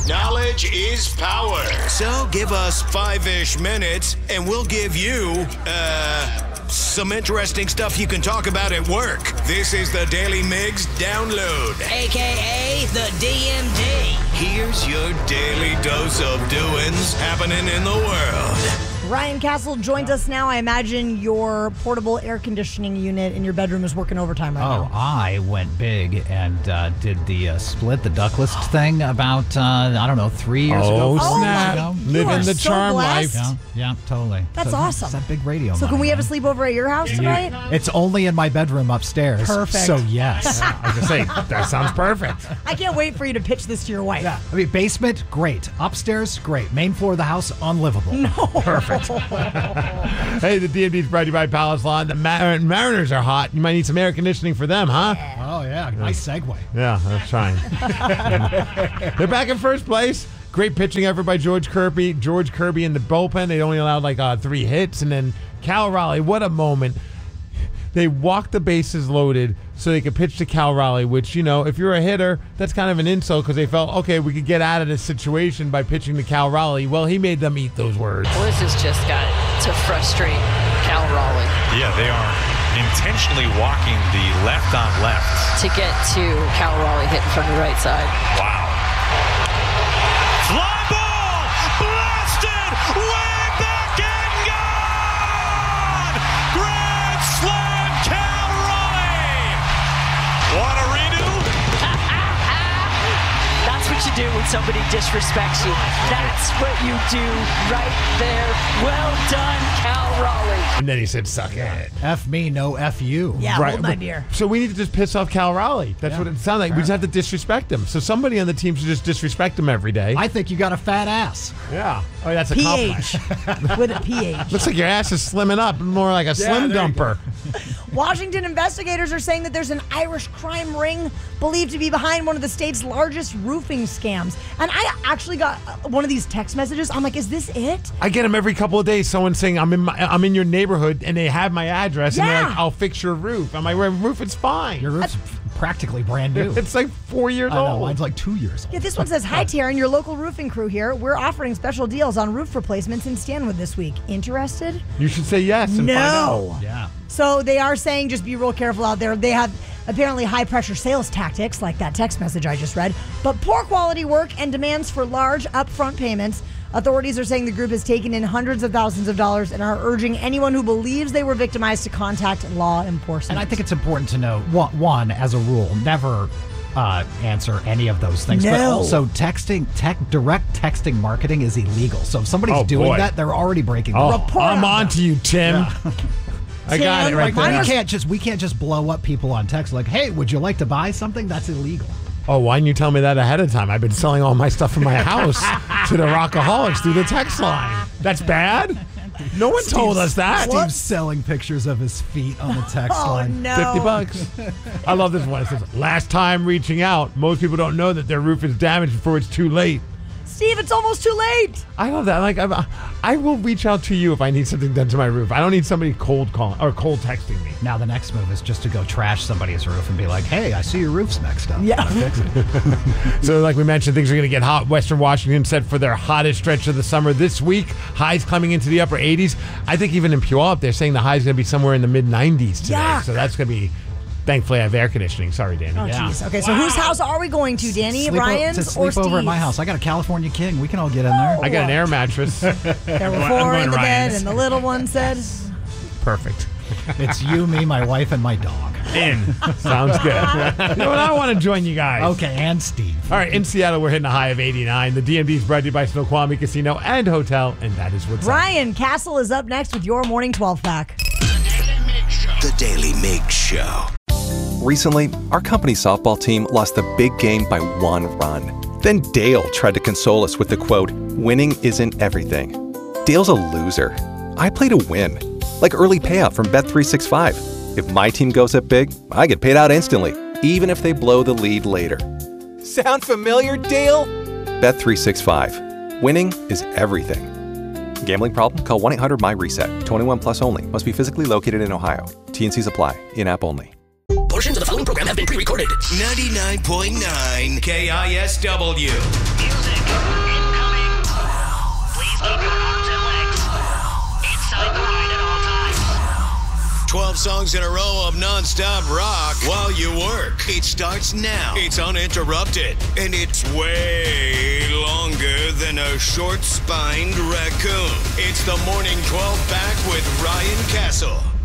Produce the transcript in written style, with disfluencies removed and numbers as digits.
Knowledge is power. So give us 5-ish minutes and we'll give you, some interesting stuff you can talk about at work. This is the Daily Migs Download. AKA the DMD. Here's your daily dose of doings happening in the world. Ryan Castle joins us now. I imagine your portable air conditioning unit in your bedroom is working overtime right now. I went big and did the split, the ductless thing about, 3 years ago. Oh, snap. Living the charm life. Yeah, totally. That's awesome. It's that big radio. So can we have a sleepover at your house tonight? It's only in my bedroom upstairs. Perfect. So yes. I was going to say, that sounds perfect. I can't wait for you to pitch this to your wife. Yeah. I mean, basement, great. Upstairs, great. Main floor of the house, unlivable. No. Perfect. Hey, the DMV is brought to you by Palace Lawn. The Mariners are hot. You might need some air conditioning for them, huh? Oh, yeah. Nice segue. Yeah, that's trying. They're back in first place. Great pitching effort by George Kirby. George Kirby in the bullpen. They only allowed 3 hits. And then Cal Raleigh, what a moment. They walked the bases loaded so they could pitch to Cal Raleigh, which, if you're a hitter, that's kind of an insult because they felt, okay, we could get out of this situation by pitching to Cal Raleigh. Well, he made them eat those words. Well, this has just got to frustrate Cal Raleigh. Yeah, they are intentionally walking the left on left. To get to Cal Raleigh hitting from the right side. Wow. Fly ball! Blasted! Way back and gone! Grand slam, Cal Raleigh! Want a redo? That's what you do when somebody disrespects you. That's what you do right there. Well done, Cal Raleigh. And then he said, suck it. F me, no F you. Yeah, hold my beer. So we need to just piss off Cal Raleigh. That's what it sounds like. We just have to disrespect him. So somebody on the team should just disrespect him every day. I think you got a fat ass. Yeah. Oh, that's a PH. compliment. With a PH. Looks like your ass is slimming up, more like a slim dumper. Washington investigators are saying that there's an Irish crime ring believed to be behind one of the state's largest roofing scams. And I actually got one of these text messages. I'm like, is this it? I get them every couple of days. Someone saying, I'm in your neighborhood, and they have my address, and they're like, I'll fix your roof. I'm like, roof is fine. Your roof's practically brand new. It's like 4 years old. I know, mine's like 2 years old. Yeah, this one says, hi, Taryn, your local roofing crew here. We're offering special deals on roof replacements in Stanwood this week. Interested? You should say yes and find out. Yeah. So they are saying just be real careful out there. They have apparently high-pressure sales tactics, like that text message I just read, but poor quality work and demands for large upfront payments. Authorities are saying the group has taken in hundreds of thousands of dollars and are urging anyone who believes they were victimized to contact law enforcement. And I think it's important to know, one, as a rule, never answer any of those things. No. But also, direct texting marketing is illegal. So if somebody's doing that, they're already breaking the law. I'm on to you, Tim. Yeah. I got it right there. We can't just blow up people on text like, hey, would you like to buy something? That's illegal. Oh, why didn't you tell me that ahead of time? I've been selling all my stuff from my house to the Rockaholics through the text line. That's bad? No one told us that. Steve's selling pictures of his feet on the text line. No. $50. I love this one. It says, last time reaching out. Most people don't know that their roof is damaged before it's too late. Steve, it's almost too late. I love that. Like, I will reach out to you if I need something done to my roof. I don't need somebody cold calling or cold texting me. Now the next move is just to go trash somebody's roof and be like, hey, I see your roof's messed up. Yeah. So like we mentioned, things are going to get hot. Western Washington set for their hottest stretch of the summer this week. Highs climbing into the upper 80s. I think even in Puyallup, they're saying the high is going to be somewhere in the mid-90s today. Yuck. So that's going to be... Thankfully, I have air conditioning. Sorry, Danny. Oh, jeez. Okay, so whose house are we going to, Danny? Ryan's or Steve's? Over at my house. I got a California King. We can all get in there. I got an air mattress. There were 4 in the bed, and the little one said... Perfect. It's you, me, my wife, and my dog. In. Sounds good. You know what? I want to join you guys. Okay, and Steve. All right, in Seattle, we're hitting a high of 89. The DMV is brought to you by Snoqualmie Casino and Hotel, and that is what's Ryan Castle is up next with your morning 12-pack. The Daily Migs Show. Recently, our company softball team lost the big game by 1 run. Then Dale tried to console us with the quote, winning isn't everything. Dale's a loser. I play to win. Like early payout from Bet365. If my team goes up big, I get paid out instantly, even if they blow the lead later. Sound familiar, Dale? Bet365. Winning is everything. Gambling problem? Call 1-800-MY-RESET. 21 plus only. Must be physically located in Ohio. T&Cs apply. In-app only. Portions of the following program have been pre-recorded. 99.9 KISW. Music 12 songs in a row of nonstop rock while you work. It starts now. It's uninterrupted. And it's way longer than a short-spined raccoon. It's the Morning 12 back with Ryan Castle.